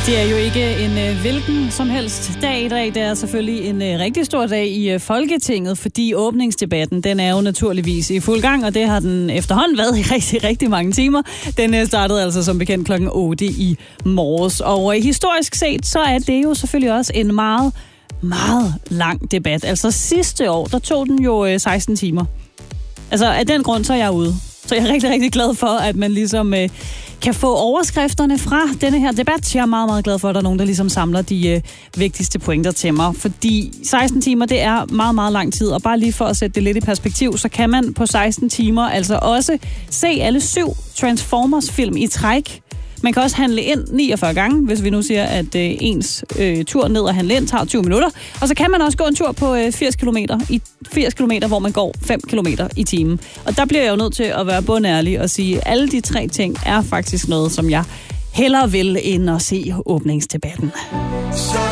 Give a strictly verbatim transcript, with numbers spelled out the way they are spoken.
Det er jo ikke en øh, hvilken som helst dag i dag. Det er selvfølgelig en øh, rigtig stor dag i øh, Folketinget, fordi åbningsdebatten, den er jo naturligvis i fuld gang, og det har den efterhånden været i rigtig, rigtig mange timer. Den øh, startede altså som bekendt klokken otte i morges. Og øh, historisk set, så er det jo selvfølgelig også en meget, meget lang debat. Altså sidste år, der tog den jo øh, seksten timer. Altså af den grund, så er jeg ude. Så jeg er rigtig, rigtig glad for, at man ligesom øh, kan få overskrifterne fra denne her debat. Jeg er meget, meget glad for, at der er nogen, der ligesom samler de øh, vigtigste pointer til mig. Fordi seksten timer, det er meget, meget lang tid. Og bare lige for at sætte det lidt i perspektiv, så kan man på seksten timer altså også se alle syv Transformers-film i træk. Man kan også handle ind niogfyrre gange, hvis vi nu siger, at øh, ens øh, tur ned og handle ind tager tyve minutter. Og så kan man også gå en tur på øh, firs kilometer, i firs kilometer, hvor man går fem kilometer i timen. Og der bliver jeg jo nødt til at være bundærlig og sige, at alle de tre ting er faktisk noget, som jeg hellere vil, end at se åbningsdebatten.